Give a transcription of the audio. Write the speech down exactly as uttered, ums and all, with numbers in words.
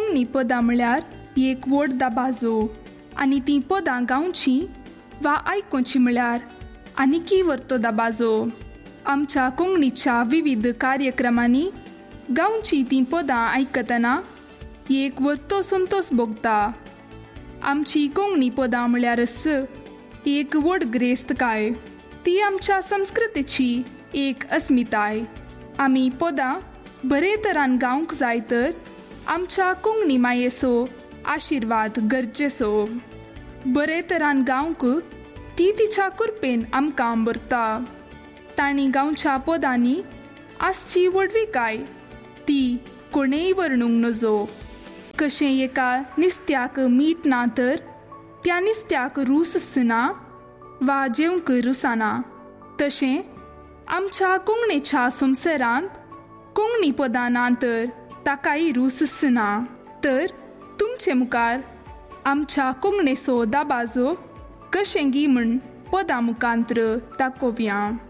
कोंकणी पदां म्हळ्यार एक व्हड दाबाजो आनी ती पदां गावची वा आयकुची म्हळ्यार आनीकी वर्तो दाबाजो. आमच्या कोंकणीच्या विविध कार्यक्रमांनी गांवची ती पदां आयकतना एक वर्तो संतोष भोगता. आमची कोंकणी पदां म्हळ्यारच एक व्हड गिरेस्तकाय. ती आमच्या संस्कृतीची एक अस्मिताय. आमी पदां बरे तरान गावंक जाय तर आमच्या कोंकणी मायेचो आशिर्वाद गरजेचो. बरे तरान गावंक ती तिच्या कुरपेन आमकां भरता. तांणी गांवच्या पदांनी आसची व्हडविकाय ती कोणेय वर्णूंक नजो. कशें एका नुस्त्याक मीठ ना तर त्या नुस्त्याक रूस ना वा जेवंक रुसाना, तशें आमच्या कोंकणीच्या संवसारांत कोंकणी पदां ना तर ताकाय रूस ना. तर तुमचे मुखार आमच्या कोंकणीचो दाबाजो कशें गी म्हण पदां मुखांत्र दाखोवया.